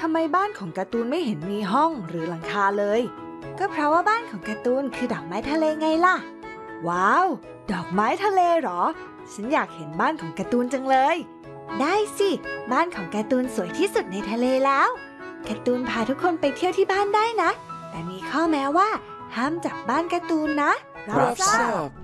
ทำไมบ้านของการ์ตูนไม่เห็นมีห้องหรือหลังคาเลยก็เพราะว่าบ้านของการ์ตูนคือดอกไม้ทะเลไงล่ะว้าวดอกไม้ทะเลเหรอฉันอยากเห็นบ้านของการ์ตูนจังเลยได้สิบ้านของการ์ตูนสวยที่สุดในทะเลแล้วการ์ตูนพาทุกคนไปเที่ยวที่บ้านได้นะแต่มีข้อแม้ว่าห้ามจับบ้านการ์ตูนนะรับทราบ